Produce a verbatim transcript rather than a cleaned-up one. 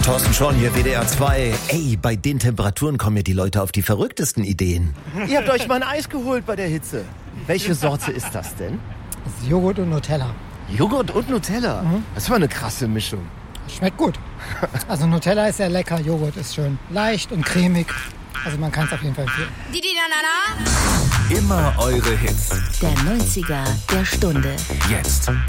Thorsten Schorn hier, W D R zwei. Ey, bei den Temperaturen kommen ja die Leute auf die verrücktesten Ideen. Ihr habt euch mal ein Eis geholt bei der Hitze. Welche Sorte ist das denn? Das ist Joghurt und Nutella. Joghurt und Nutella? Mhm. Das war eine krasse Mischung. Schmeckt gut. Also Nutella ist sehr lecker, Joghurt ist schön leicht und cremig. Also man kann es auf jeden Fall empfehlen. Immer eure Hits. Der neunziger der Stunde. Jetzt